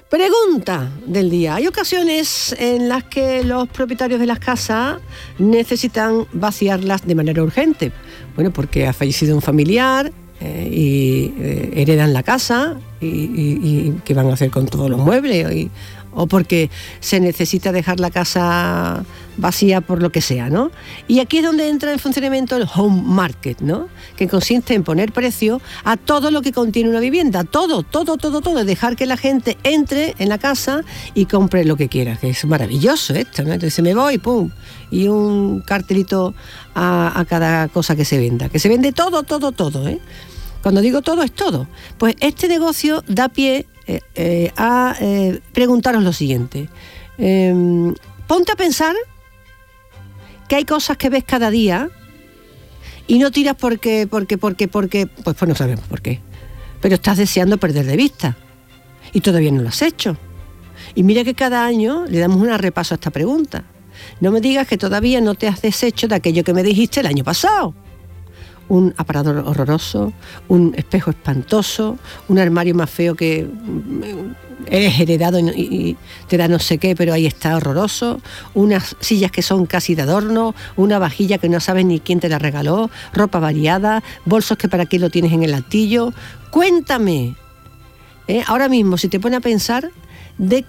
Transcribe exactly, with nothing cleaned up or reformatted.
Pregunta del día. Hay ocasiones en las que los propietarios de las casas necesitan vaciarlas de manera urgente. Bueno, porque ha fallecido un familiar eh, y eh, heredan la casa y, y, y ¿qué van a hacer con todos los muebles? Y, o porque se necesita dejar la casa vacía por lo que sea, ¿no? Y aquí es donde entra en funcionamiento el home market, ¿no? Que consiste en poner precio a todo lo que contiene una vivienda, todo, todo, todo, todo, dejar que la gente entre en la casa y compre lo que quiera, que es maravilloso esto, ¿no? Entonces me voy, pum, y un cartelito a, a cada cosa que se venda, que se vende todo, todo, todo, ¿eh? Cuando digo todo, es todo. Pues este negocio da pie eh, eh, a eh, preguntaros lo siguiente. Eh, ponte a pensar que hay cosas que ves cada día y no tiras porque, porque, porque, porque, pues, pues no sabemos por qué. Pero estás deseando perder de vista y todavía no lo has hecho. Y mira que cada año le damos un repaso a esta pregunta. No me digas que todavía no te has deshecho de aquello que me dijiste el año pasado. Un aparador horroroso, un espejo espantoso, un armario más feo que eres heredado y, y te da no sé qué, pero ahí está horroroso, unas sillas que son casi de adorno, una vajilla que no sabes ni quién te la regaló, ropa variada, bolsos que para qué lo tienes en el altillo. Cuéntame, ¿eh? Ahora mismo, si te pones a pensar, de